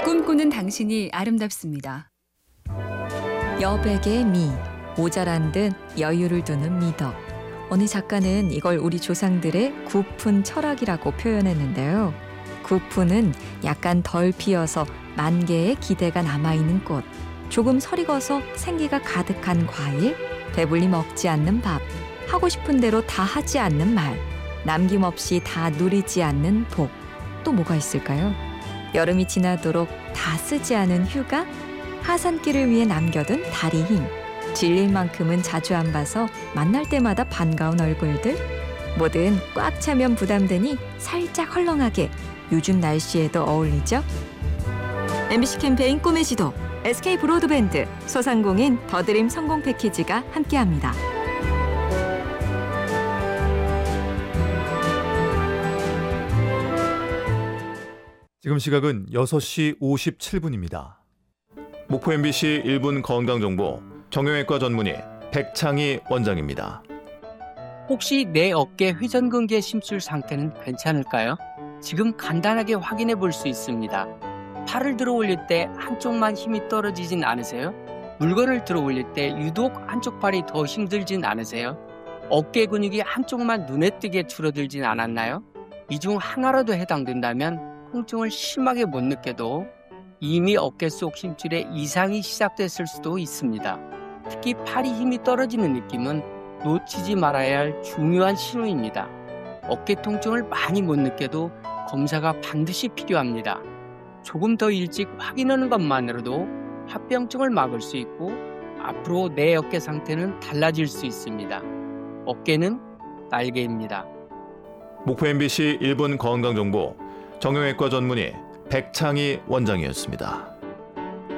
꿈꾸는 당신이 아름답습니다. 여백의 미, 모자란 듯 여유를 두는 미덕. 어느 작가는 이걸 우리 조상들의 구푼 철학이라고 표현했는데요. 구푼은 약간 덜 피어서 만개의 기대가 남아있는 꽃, 조금 설익어서 생기가 가득한 과일, 배불리 먹지 않는 밥, 하고 싶은 대로 다 하지 않는 말, 남김없이 다 누리지 않는 복. 또 뭐가 있을까요? 여름이 지나도록 다 쓰지 않은 휴가, 하산길을 위해 남겨둔 다리 힘, 질릴 만큼은 자주 안 봐서 만날 때마다 반가운 얼굴들, 뭐든 꽉 차면 부담되니 살짝 헐렁하게 요즘 날씨에도 어울리죠? MBC 캠페인 꿈의 지도, SK 브로드밴드, 소상공인 더드림 성공 패키지가 함께합니다. 지금 시각은 6시 57분입니다. 목포 MBC 1분 건강정보 정형외과 전문의 백창희 원장입니다. 혹시 내 어깨 회전근개 심술 상태는 괜찮을까요? 지금 간단하게 확인해 볼 수 있습니다. 팔을 들어 올릴 때 한쪽만 힘이 떨어지진 않으세요? 물건을 들어 올릴 때 유독 한쪽 팔이 더 힘들진 않으세요? 어깨 근육이 한쪽만 눈에 띄게 줄어들진 않았나요? 이 중 하나라도 해당된다면 통증을 심하게 못 느껴도 이미 어깨 속 힘줄에 이상이 시작됐을 수도 있습니다. 특히 팔이 힘이 떨어지는 느낌은 놓치지 말아야 할 중요한 신호입니다. 어깨 통증을 많이 못 느껴도 검사가 반드시 필요합니다. 조금 더 일찍 확인하는 것만으로도 합병증을 막을 수 있고 앞으로 내 어깨 상태는 달라질 수 있습니다. 어깨는 날개입니다. 목포 MBC 1분 건강정보 정형외과 전문의 백창희 원장이었습니다.